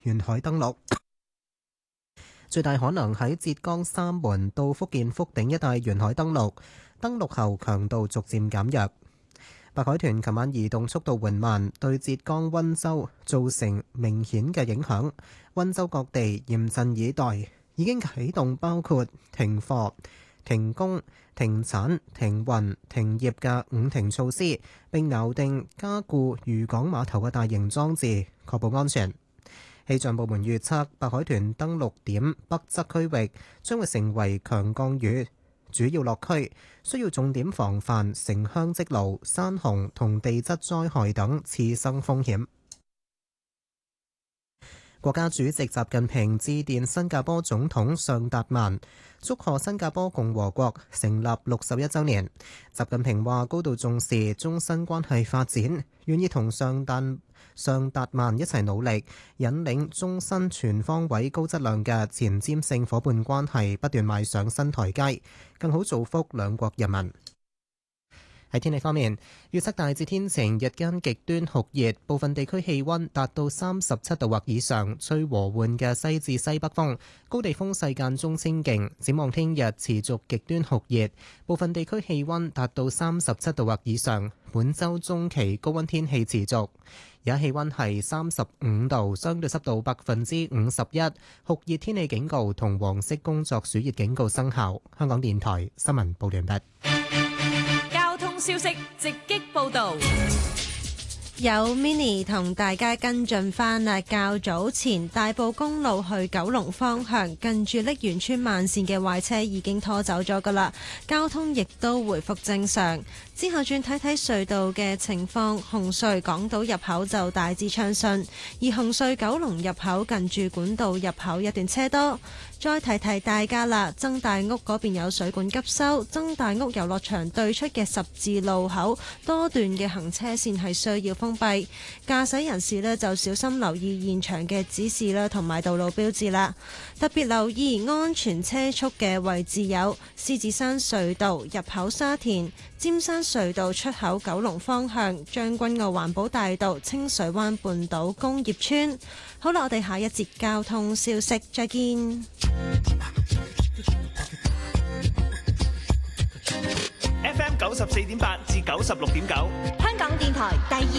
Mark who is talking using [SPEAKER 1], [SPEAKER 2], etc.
[SPEAKER 1] 沿海登陸，最大可能喺浙江三門到福建福鼎一帶沿海登陸，登陸後強度逐漸減弱。白海豚琴晚移動速度緩慢，對浙江溫州造成明顯嘅影響。溫州各地嚴陣以待，已經啟動包括停課、停工、停產、停運、停業嘅5停措施，並錨定加固漁港碼頭嘅大型裝置，確保安全。氣象部門預測，白海豚登陸點北側區域將會成為強降雨主要落區，需要重點防範城鄉積澇、山洪同地質災害等次生風險。國家主席習近平致電新加坡總統尚達曼，祝賀新加坡共和國成立61週年。習近平話高度重視中新關係發展，願意同尚達曼一齊努力，引領中新全方位高質量嘅前瞻性夥伴關係不斷邁上新台階，更好造福兩國人民。喺天氣方面，預測大致天晴，日間極端酷熱，部分地區氣溫達到37度或以上，吹和緩嘅西至西北風，高地風勢間中清勁。展望聽日持續極端酷熱，部分地區氣溫達到37度或以上。本週中期高溫天氣持續，而家氣溫係35度，相對濕度51%，酷熱天氣警告同黃色工作暑熱警告生效。香港電台新聞報道完畢。
[SPEAKER 2] 消息直擊報導，
[SPEAKER 3] 有 Mini 同大家跟進返啦。較早前大埔公路去九龍方向近住瀝源村慢線嘅壞車已經拖走咗㗎喇，交通亦都回復正常。之後轉睇睇隧道嘅情況，紅隧港島入口就大致暢順，而紅隧九龍入口近住管道入口一段車多。再提提大家啦，曾大屋嗰邊有水管急修，曾大屋遊樂場對出嘅十字路口多段嘅行車線係需要封閉，駕駛人士呢就小心留意現場嘅指示啦，同埋道路標誌啦。特別留意安全車速嘅位置有獅子山隧道入口沙田、尖山隧道出口九龍方向、將軍澳環保大道、清水灣半島工業村。好啦，我哋下一節交通消息再見。
[SPEAKER 4] FM 94.8至96.9，
[SPEAKER 2] 香港電台第二